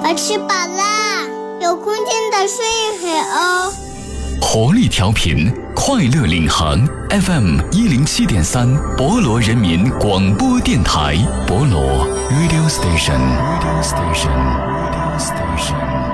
我吃饱啦，有空间的睡一会哦。 活力调频，快乐领航 FM107.3，博罗人民广播电台，博罗 Radio Station。